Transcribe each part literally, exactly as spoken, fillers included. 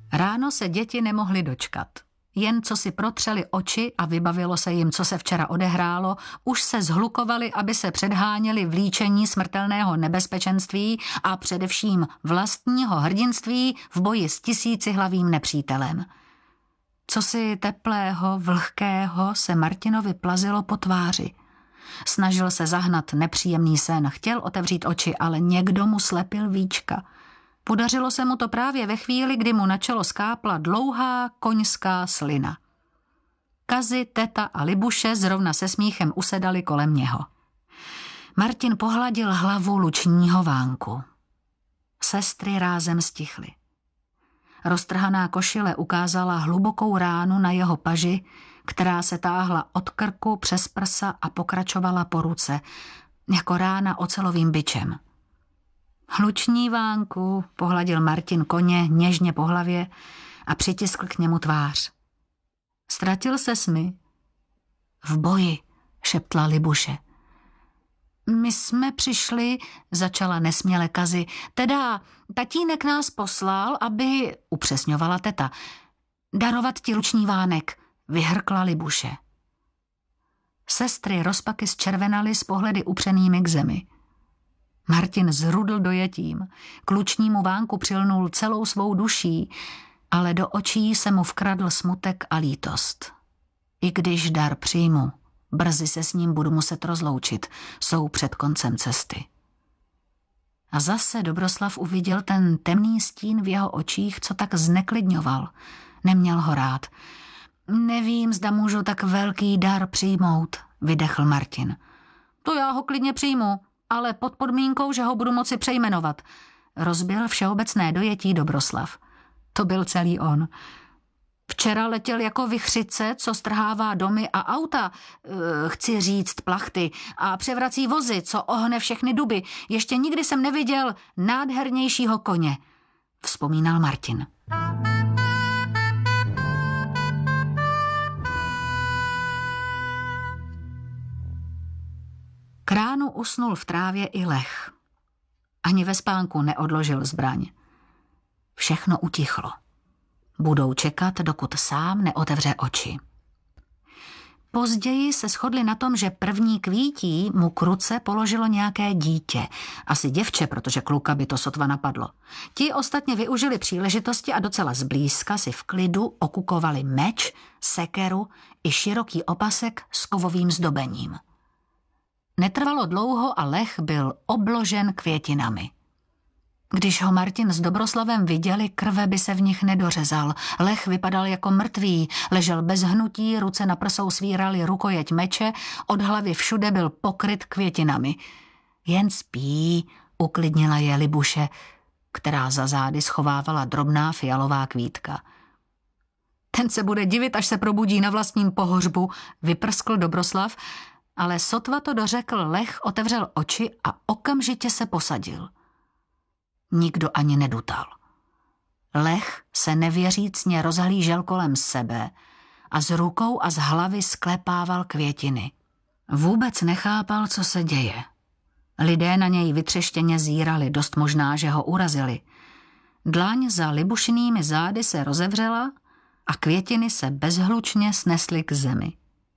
Ráno se děti nemohly dočkat. Jen co si protřeli oči a vybavilo se jim, co se včera odehrálo, už se zhlukovali, aby se předháněli v líčení smrtelného nebezpečenství a především vlastního hrdinství v boji s tisícihlavým nepřítelem. Cosi teplého, vlhkého se Martinovi plazilo po tváři. Snažil se zahnat nepříjemný sen, chtěl otevřít oči, ale někdo mu slepil víčka. Podařilo se mu to právě ve chvíli, kdy mu na čelo skápla dlouhá koňská slina. Kazi, teta a Libuše zrovna se smíchem usedali kolem něho. Martin pohladil hlavu lučního vánku. Sestry rázem stichly. Roztrhaná košile ukázala hlubokou ránu na jeho paži, která se táhla od krku přes prsa a pokračovala po ruce, jako rána ocelovým bičem. Luční vánku, pohladil Martin koně něžně po hlavě a přitiskl k němu tvář. Ztratil ses mi? V boji, šeptla Libuše. My jsme přišli, začala nesměle Kazi, teda tatínek nás poslal, aby, upřesňovala teta, darovat ti luční vánek, vyhrkla Libuše. Sestry rozpaky zčervenaly s pohledy upřenými k zemi. Martin zrudl dojetím, k lučnímu vánku přilnul celou svou duší, ale do očí se mu vkradl smutek a lítost. I když dar přijmu, brzy se s ním budu muset rozloučit, jsou před koncem cesty. A zase Dobroslav uviděl ten temný stín v jeho očích, co tak zneklidňoval. Neměl ho rád. Nevím, zda můžu tak velký dar přijmout, vydechl Martin. To já ho klidně přijmu, ale pod podmínkou, že ho budu moci přejmenovat. Rozbil všeobecné dojetí Dobroslav. To byl celý on. Včera letěl jako vichřice, co strhává domy a auta, e, chci říct plachty, a převrací vozy, co ohne všechny duby. Ještě nikdy jsem neviděl nádhernějšího koně, vzpomínal Martin. K ránu usnul v trávě i Lech. Ani ve spánku neodložil zbraň. Všechno utichlo. Budou čekat, dokud sám neotevře oči. Později se shodli na tom, že první kvítí mu k ruce položilo nějaké dítě. Asi děvče, protože kluka by to sotva napadlo. Ti ostatně využili příležitosti a docela zblízka si v klidu okukovali meč, sekeru i široký opasek s kovovým zdobením. Netrvalo dlouho a Lech byl obložen květinami. Když ho Martin s Dobroslavem viděli, krve by se v nich nedořezal. Lech vypadal jako mrtvý, ležel bez hnutí, ruce na prsou svíraly rukojeť meče, od hlavy všude byl pokryt květinami. Jen spí, uklidnila je Libuše, která za zády schovávala drobná fialová kvítka. Ten se bude divit, až se probudí na vlastním pohřbu, vyprskl Dobroslav, ale sotva to dořekl, Lech otevřel oči a okamžitě se posadil. Nikdo ani nedutal. Lech se nevěřícně rozhlížel kolem sebe a s rukou a z hlavy sklepával květiny. Vůbec nechápal, co se děje. Lidé na něj vytřeštěně zírali, dost možná, že ho urazili. Dlaň za Libušinými zády se rozevřela a květiny se bezhlučně snesly k zemi.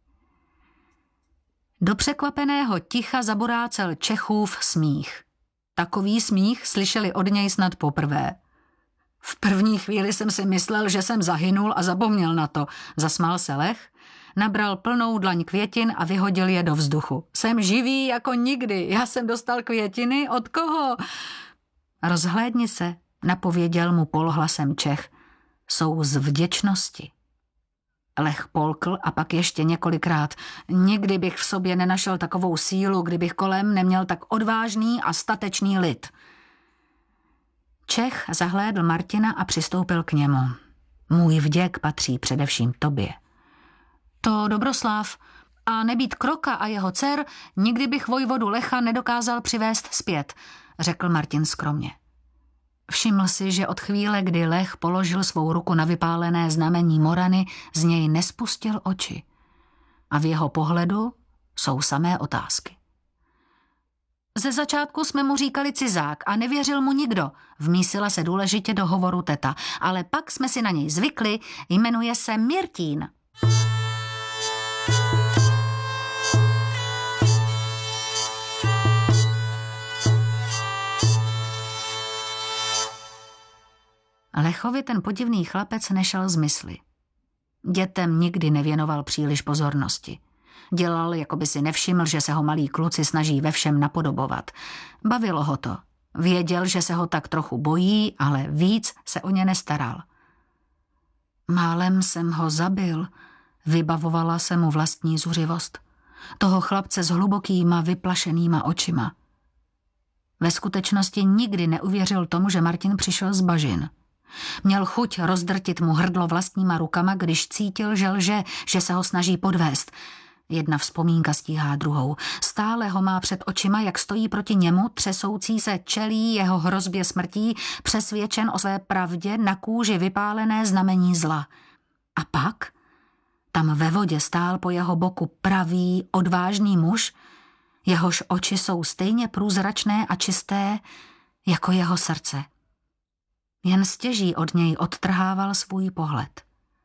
Do překvapeného ticha zaborácel Čechův smích. Takový smích slyšeli od něj snad poprvé. V první chvíli jsem si myslel, že jsem zahynul a zapomněl na to. Zasmál se Lech, nabral plnou dlaň květin a vyhodil je do vzduchu. Jsem živý jako nikdy, já jsem dostal květiny, od koho? Rozhlédni se, napověděl mu polohlasem Čech. Jsou z vděčnosti. Lech polkl a pak ještě několikrát. Nikdy bych v sobě nenašel takovou sílu, kdybych kolem neměl tak odvážný a statečný lid. Čech zahlédl Martina a přistoupil k němu. Můj vděk patří především tobě. To Dobroslav, a nebýt Kroka a jeho dcer, nikdy bych vojvodu Lecha nedokázal přivést zpět, řekl Martin skromně. Všiml si, že od chvíle, kdy Lech položil svou ruku na vypálené znamení Morany, z něj nespustil oči. A v jeho pohledu jsou samé otázky. Ze začátku jsme mu říkali cizák a nevěřil mu nikdo, vmísila se důležitě do hovoru teta, ale pak jsme si na něj zvykli, jmenuje se Mirtín. Lechovi ten podivný chlapec nešel z mysli. Dětem nikdy nevěnoval příliš pozornosti. Dělal, jako by si nevšiml, že se ho malí kluci snaží ve všem napodobovat. Bavilo ho to. Věděl, že se ho tak trochu bojí, ale víc se o ně nestaral. Málem jsem ho zabil, vybavovala se mu vlastní zuřivost. Toho chlapce s hlubokýma, vyplašenýma očima. Ve skutečnosti nikdy neuvěřil tomu, že Martin přišel z bažin. Měl chuť rozdrtit mu hrdlo vlastníma rukama, když cítil, že lže, že se ho snaží podvést. Jedna vzpomínka stíhá druhou. Stále ho má před očima, jak stojí proti němu, třesoucí se čelí jeho hrozbě smrtí, přesvědčen o své pravdě, na kůži vypálené znamení zla. A pak tam ve vodě stál po jeho boku pravý, odvážný muž, jehož oči jsou stejně průzračné a čisté jako jeho srdce. Jen stěží od něj odtrhával svůj pohled.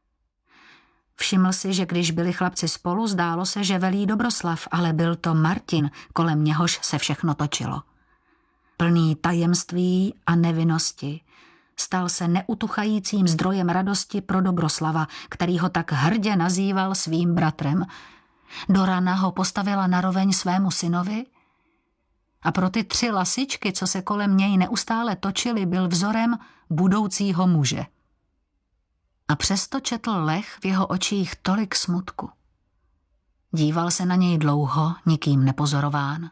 Všiml si, že když byli chlapci spolu, zdálo se, že velí Dobroslav, ale byl to Martin, kolem něhož se všechno točilo. Plný tajemství a nevinnosti, stal se neutuchajícím zdrojem radosti pro Dobroslava, který ho tak hrdě nazýval svým bratrem. Dorana ho postavila naroveň svému synovi a pro ty tři lasičky, co se kolem něj neustále točily, byl vzorem budoucího muže. A přesto četl Lech v jeho očích tolik smutku. Díval se na něj dlouho, nikým nepozorován.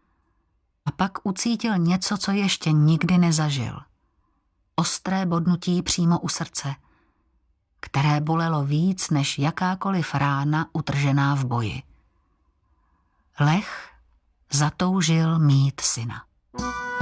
A pak ucítil něco, co ještě nikdy nezažil. Ostré bodnutí přímo u srdce, které bolelo víc než jakákoliv rána utržená v boji. Lech zatoužil mít syna.